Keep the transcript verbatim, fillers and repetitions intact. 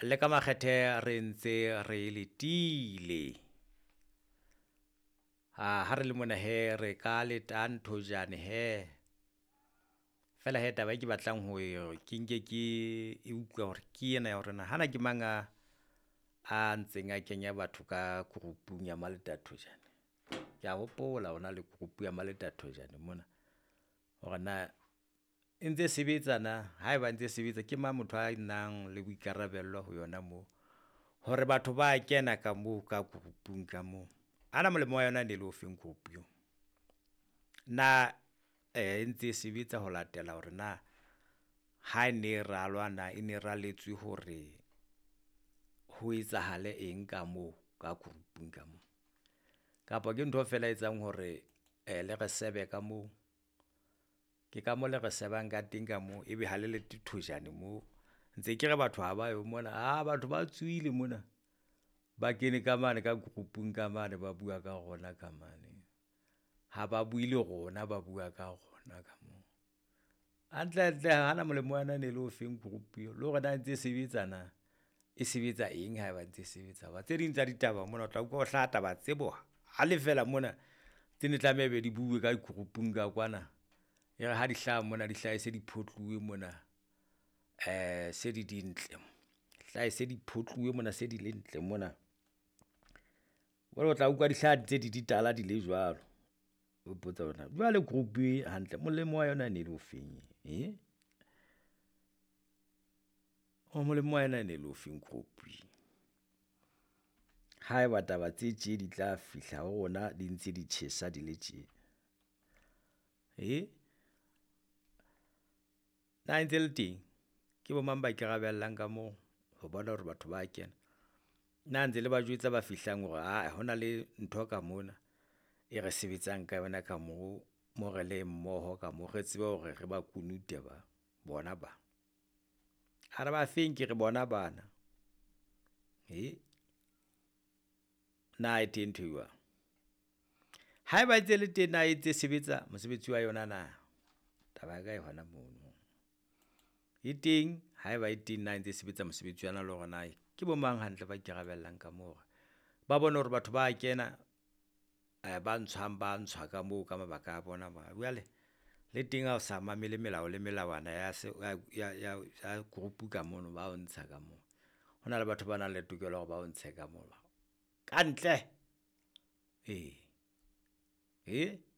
le ka makgethe re ntse re letile ha ha re le mona he re ka leta ntho jane he fela he taba e ke batlang ho e ke nke ke e utlwa hore ke ena ya hore na hana ke manga a ntseng a kenya batho ka groupung ya Maletatho jane ke a hopola ona le group ya Maletatho jane mona hore na ntse sebetsa na ha eba ntse sebetsa ke ma motho a nang le boikarabello ho yona mo hore batho ba kena ka mo ka groupung ka mo ana molemo wa yona ne le ofeng group yo na eh ntse sebetsa ho latela hore na ha ne ralwa na ine raletswe hore ho etsahale eng ka mo ka groupung ka mo kapa ke ntho fela etsang hore eh le re sebe ka mo ke ka mo le re sebang ka teng ka mo ebe ha le le thojane mo ntse ke re batho ha ba yo mona ha batho ba tswile mona ba kene ka mane ka groupung ka mane ba bua ka rona ka mane ha ba buile rona ba bua ka rona ka mo antle tle hana molemo ana ne le ofeng group yo le rona ntse sebetsana e sebetsa eng ha ba ntse sebetsa ba tse ding tsa ditaba mona o tla utlwa o hlata ba tsebo ha le fela mona tsene tlamebe di bue ka groupung ka kwana e re ha di hlaha mona di hlahe se di photluwe mona eh se di dintle hlahe se di photluwe mona se di lentle mona bona o tla utlwa di hlaha tse di ditala di le jwalo o potsa bona jwale group e hantle molemo wa yona ne le ofeng eh o molemo wa yona ne le ofeng group ha eba taba tse tje di tla fihla ho rona di ntse di tjhesa di le tje eh na ntse le teng ke bo mang ba ikarabellang ka mo ho bona hore batho ba kena na ntse le ba jwetsa ba fihlang hore ha hona le ntho ka mona e re sebetsang ka yona ka mo mo re le mmoho ka mo re tsebe hore re ba kunute ba bona ba ha re ba feng ke re bona bana eh na e teng thuwa ha eba ntse le teng na e tse sebetsa mosebetsi wa yona na taba ga e hona mono e teng ha eba e teng na ntse sebetsa mosebetsi wa yona le hore na ke bo mang hantle ba ikarabellang ka mo ba bona hore batho ba kena eh ba ntshwang ba ntshwa ka mo ka mabaka a bona ba jwale le teng ha o sa mamele melao le melawana ya se ya ya group ka mono ba o ntsha ka mo hona le batho ba nang le tokelo hore ba o ntshe ka mo ka ntle eh eh